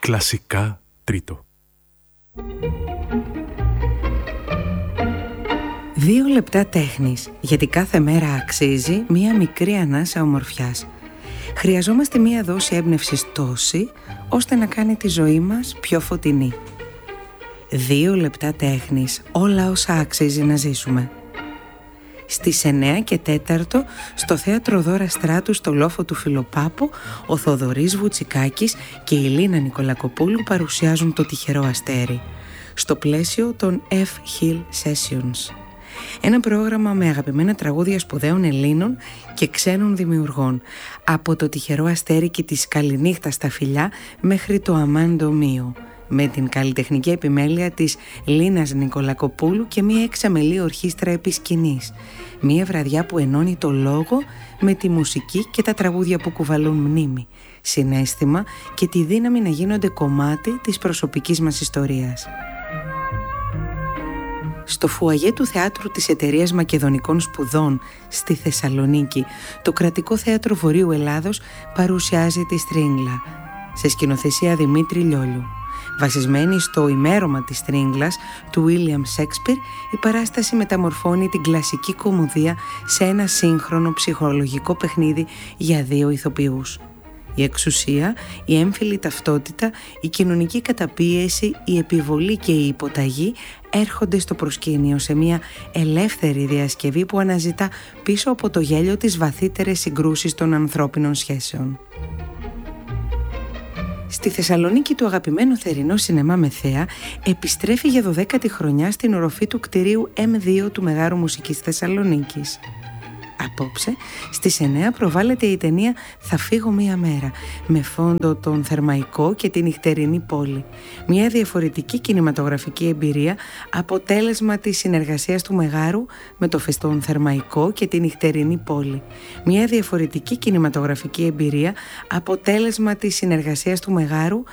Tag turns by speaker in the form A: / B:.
A: Κλασικά τρίτο.
B: 2 λεπτά τέχνης, γιατί κάθε μέρα αξίζει μία μικρή ανάσα ομορφιάς. Χρειαζόμαστε μία δόση έμπνευσης τόση, ώστε να κάνει τη ζωή μας πιο φωτεινή. 2 λεπτά τέχνης, όλα όσα αξίζει να ζήσουμε. Στις 9 και 4 στο Θέατρο Δώρα Στράτου στο λόφο του Φιλοπάπου, ο Θοδωρής Βουτσικάκης και η Λίνα Νικολακοπούλου παρουσιάζουν το Τυχερό Αστέρι, στο πλαίσιο των F. Hill Sessions. Ένα πρόγραμμα με αγαπημένα τραγούδια σπουδαίων Ελλήνων και ξένων δημιουργών, από το Τυχερό Αστέρι και τη Καληνύχτα στα φιλιά μέχρι το Αμάντο Μίο, με την καλλιτεχνική επιμέλεια της Λίνας Νικολακοπούλου και μια εξαμελή ορχήστρα επί σκηνής. Μια βραδιά που ενώνει το λόγο με τη μουσική και τα τραγούδια που κουβαλούν μνήμη, συναίσθημα και τη δύναμη να γίνονται κομμάτι της προσωπικής μας ιστορίας. Στο φουαγέ του Θεάτρου της Εταιρείας Μακεδονικών Σπουδών στη Θεσσαλονίκη, το Κρατικό Θέατρο Βορείου Ελλάδος παρουσιάζει τη Στρίγγλα, σε σκηνοθεσία Δημήτρη Λιόλιου. Βασισμένη στο ημέρωμα της Στρίγγλας του Βίλιαμ Σέξπιρ, η παράσταση μεταμορφώνει την κλασική κωμωδία σε ένα σύγχρονο ψυχολογικό παιχνίδι για 2 ηθοποιούς. Η εξουσία, η έμφυλη ταυτότητα, η κοινωνική καταπίεση, η επιβολή και η υποταγή έρχονται στο προσκήνιο σε μια ελεύθερη διασκευή που αναζητά πίσω από το γέλιο τις βαθύτερες συγκρούσεις των ανθρώπινων σχέσεων. Στη Θεσσαλονίκη το αγαπημένο θερινό σινεμά Μεθέα επιστρέφει για 12η χρονιά στην οροφή του κτηρίου M2 του Μεγάρου Μουσικής Θεσσαλονίκης. Απόψε, στις 9 προβάλλεται η ταινία «Θα φύγω μία μέρα», με φόντο τον Θερμαϊκό και τη νυχτερινή πόλη. Μια διαφορετική κινηματογραφική εμπειρία, αποτέλεσμα της συνεργασίας του Μεγάρου με το φεστόν Θερμαϊκό και τη νυχτερινή πόλη. Μια διαφορετική κινηματογραφική εμπειρία, αποτέλεσμα της συνεργασίας του Μεγάρου